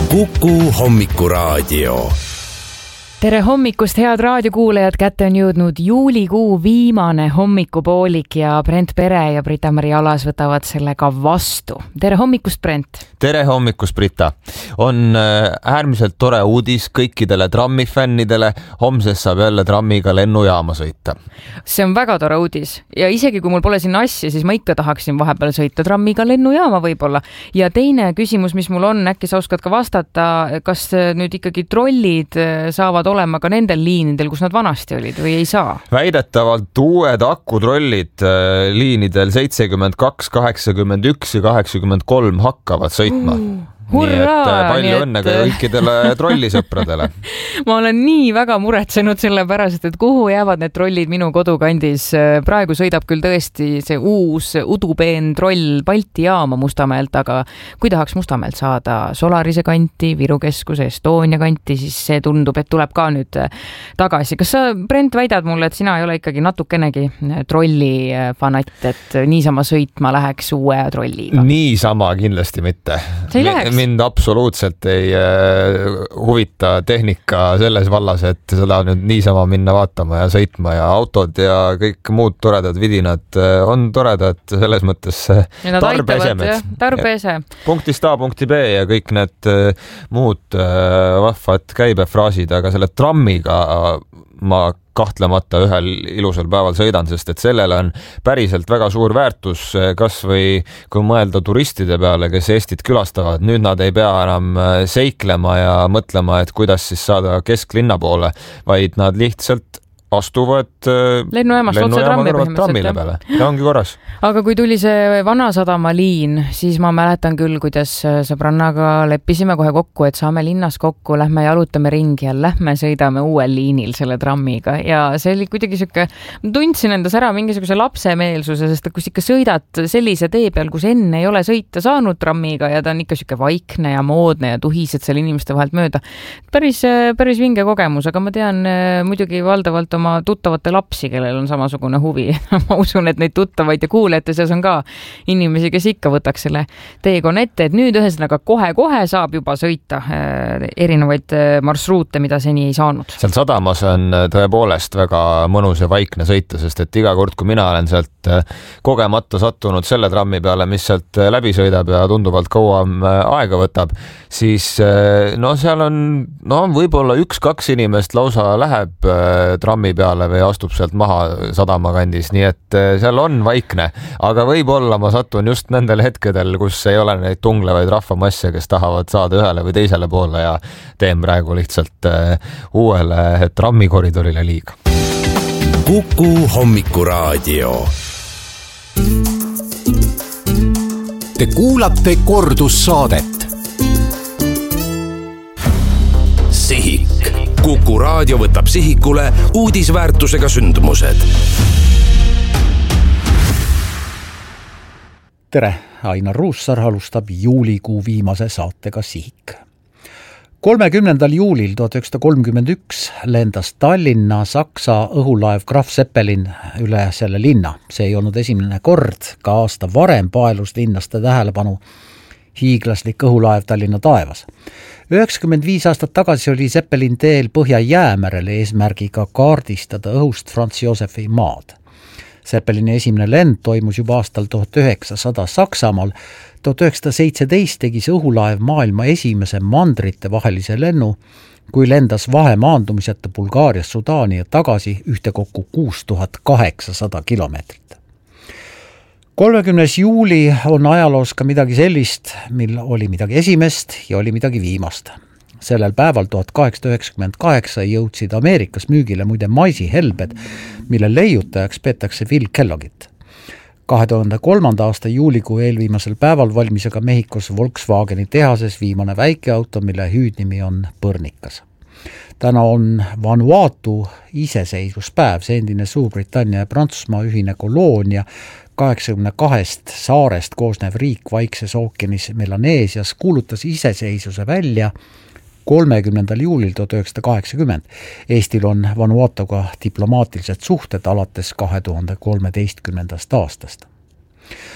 Kuku Hommikuraadio. Tere hommikust, head raadiokuulajad, kätte on jõudnud juulikuu viimane hommikupoolik ja Brent Pere ja Brita-Mari Alas võtavad selle ka vastu. Tere hommikust, Brent! Tere hommikust, Brita! On äärmiselt tore uudis kõikidele trammifännidele. Homsest saab jälle trammiga lennujaama sõita. See on väga tore uudis ja isegi kui mul pole sinna asja, siis ma ikka tahaksin vahepeal sõita trammiga lennujaama võib-olla. Ja teine küsimus, mis mul on, äkki sa oskad ka vastata, kas nüüd ikkagi trollid saavad olema ka nendel liinidel, kus nad vanasti olid või ei saa? Väidetavalt uued akutrollid liinidel 72, 81 ja 83 hakkavad sõitma. Hurraa, palju õnne kõikidele trollisõpradele. Ma olen nii väga muretsenud selle pärast, et kuhu jäävad need trollid minu kodukandis. Praegu sõidab küll tõesti see uus udupeen troll Balti jaama Mustamäelt, aga kui tahaks Mustamäelt saada Solarise kanti, Viru keskuse, Estonia kanti, siis see tundub, et tuleb ka nüüd tagasi. Kas sa, Brent, väidad mulle, et sina ei ole ikkagi natukenegi trolli fanatt, et niisama sõitma läheks uue trolliga? Niisama kindlasti mitte. See ei läheks? Mind absoluutselt ei huvita tehnika selles vallas, et seda nüüd niisama minna vaatama ja sõitma ja autod ja kõik muud toredad vidinad on toredad selles mõttes tarbeese. Punktist A, punkti B ja kõik need muud vahvad käibefraasid, aga selle trammiga ma kahtlemata ühel ilusal päeval sõidan, sest et sellele on päriselt väga suur väärtus, kas või kui mõelda turistide peale, kes Eestit külastavad. Nüüd nad ei pea enam seiklema ja mõtlema, et kuidas siis saada kesklinna poole, vaid nad lihtsalt astuvad lennujaamast otse trammile peale. Ja ongi korras. Aga kui tuli see Vanasadama liin, siis ma mäletan küll, kuidas sõbrannaga leppisime kohe kokku, et saame linnas kokku, lähme jalutame ringi ja lähme sõidame uuel liinil selle trammiga. Ja see oli kuidagi siuke, tundsin endas ära mingisuguse lapsemeelsuse, sest kui ikka sõidad sellise tee peal, kus enne ei ole sõita saanud trammiga ja ta on ikka siuke vaikne ja moodne ja tuhised seal inimeste vahelt mööda. Päris vinge kogemus, aga ma tean muidugi valdavalt oma tuttavate lapsi, kellel on samasugune huvi. Ma usun, et neid tuttavaid ja kuulete seas on ka inimesi, kes ikka võtaks selle teekonna ette, et nüüd ühesõnaga kohe saab juba sõita erinevaid marsruute, mida seni ei saanud. Seal sadamas on tõepoolest väga mõnus ja vaikne sõita, sest et iga kord, kui mina olen sealt kogemata sattunud selle trammi peale, mis sealt läbi sõidab ja tunduvalt kauem aega võtab, siis seal on võib-olla 1-2 inimest lausa läheb trammi peale või astub sealt maha sadama kandis, nii et seal on vaikne, aga võib-olla ma satun just nendel hetkedel, kus ei ole neid tunglevaid rahvamasse, kes tahavad saada ühele või teisele poole ja teen praegu lihtsalt uuele trammikoridorile liiga. Kuku Hommikuraadio. Te kuulate kordussaadet. Sihik. Kuku raadio võtab sihikule uudisväärtusega sündmused. Tere, Ainar Ruussaar alustab juulikuu viimase saatega Sihik. 30. juulil 1931 lendas Tallinna Saksa õhulaev Graf Zeppelin üle selle linna. See ei olnud esimene kord, ka aasta varem paelus linnaste tähelepanu hiiglaslik õhulaev Tallinna taevas. 95 aastat tagasi oli Zeppelin teel Põhja-Jäämerele eesmärgiga kaardistada õhust Franz Josefi maad. Zeppelini esimene lend toimus juba aastal 1900 Saksamaal. 1917 tegi see õhulaev maailma esimese mandrite vahelise lennu, kui lendas vahemaandumiseta Bulgaarias Sudaani ja tagasi ühtekokku 6800 kilomeetrit. 30. juuli on ajaloos ka midagi sellist, mil oli midagi esimest ja oli midagi viimast. Sellel päeval 1898 jõudsid Ameerikas müügile muide maisihelbed, mille leiutajaks peetakse Will Kellogit. 2003. aasta juulikuu eelviimasel päeval valmis aga Mehhikos Volkswageni tehases viimane väikeauto, mille hüüdnimi on Põrnikas. Täna on Vanuatu iseseisvuspäev, see endine Suurbritannia ja Prantsusmaa ühine koloonia, 82 saarest koosnev riik Vaikses ookeanis Melaneesias kuulutas iseseisvuse välja 30. juulil 1980. Eestil on Vanuatuga diplomaatilised suhted alates 2013. aastast.